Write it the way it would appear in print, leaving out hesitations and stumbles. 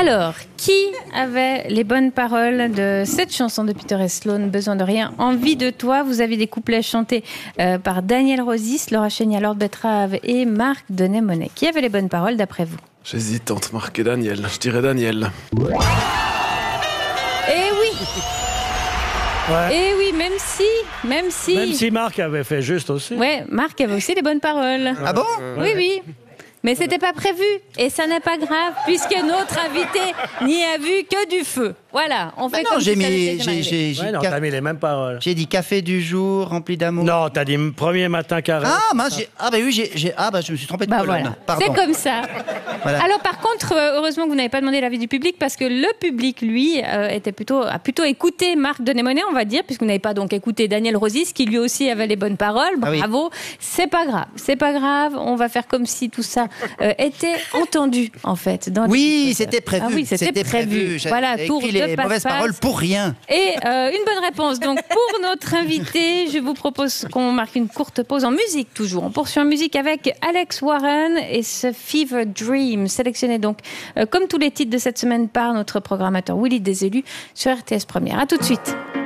Alors, qui avait les bonnes paroles de cette chanson de Peter et Sloan, Besoin de rien, envie de toi? Vous avez des couplets chantés par Daniel Rosis, Laura Chénier, Lord Betrave et Marc Denet-Monet. Qui avait les bonnes paroles d'après vous? J'hésite entre Marc et Daniel. Je dirais Daniel. Eh oui. Ouais. Eh oui, même si Marc avait fait juste aussi. Ouais, Marc avait aussi les bonnes paroles. Ah bon? Oui. Mais c'était pas prévu. Et ça n'est pas grave, puisque notre invité n'y a vu que du feu. Voilà, on fait non, comme j'ai si ça mis, n'était jamais arrivé. Ouais, non, t'as mis les mêmes paroles. j'ai dit café du jour rempli d'amour. Non, t'as dit premier matin carré. Ah, mince, je me suis trompé de colonne. Voilà. Pardon. C'est comme ça. Voilà. Alors par contre, heureusement que vous n'avez pas demandé l'avis du public, parce que le public, lui, a plutôt écouté Marc Denet-Monet, on va dire, puisque vous n'avez pas donc écouté Daniel Rosis, qui lui aussi avait les bonnes paroles. Bravo. C'est pas grave. On va faire comme si tout ça était entendu, en fait. Oui, c'était prévu. Ah oui, c'était prévu. Voilà, J'ai tour écrit de les mauvaises passe-passe. paroles pour rien. Et une bonne réponse. Donc pour notre invité, je vous propose qu'on marque une courte pause en musique toujours. On poursuit en musique avec Alex Warren et ce Fever Dream, sélectionné donc comme tous les titres de cette semaine par notre programmateur Willy Desélus sur RTS Première. À tout de suite.